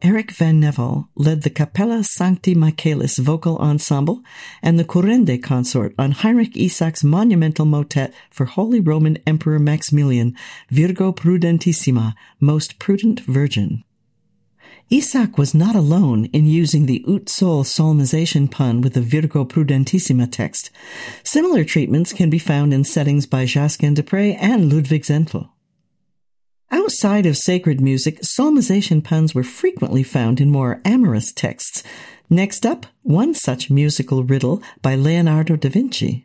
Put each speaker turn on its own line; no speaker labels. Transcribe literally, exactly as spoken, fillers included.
Eric Van Nevel led the Capella Sancti Michaelis vocal ensemble and the Currende consort on Heinrich Isaac's monumental motet for Holy Roman Emperor Maximilian, Virgo Prudentissima, Most Prudent Virgin. Isaac was not alone in using the Ut Sol psalmization pun with the Virgo Prudentissima text. Similar treatments can be found in settings by Jacques Dupre and Ludwig Zenfel. Outside of sacred music, psalmization puns were frequently found in more amorous texts. Next up, one such musical riddle by Leonardo da Vinci.